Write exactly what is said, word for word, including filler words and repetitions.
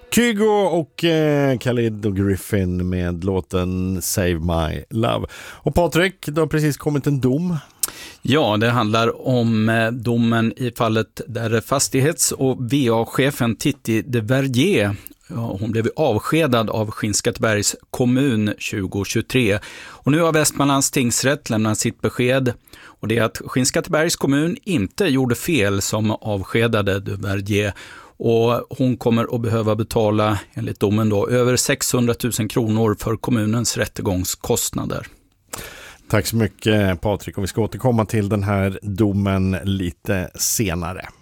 Kygo och eh, Khalid och Griffin med låten Save My Love. Och Patrik, det har precis kommit en dom. Ja, det handlar om eh, domen i fallet där fastighets- och V A-chefen Titti de Verdier, ja, hon blev avskedad av Skinnskattebergs kommun tjugo tjugotre. Och nu har Västmanlands tingsrätt lämnat sitt besked. Och det är att Skinnskattebergs kommun inte gjorde fel som avskedade de Verdier. Och hon kommer att behöva betala, enligt domen då, över sexhundratusen kronor för kommunens rättegångskostnader. Tack så mycket Patrik, och vi ska återkomma till den här domen lite senare.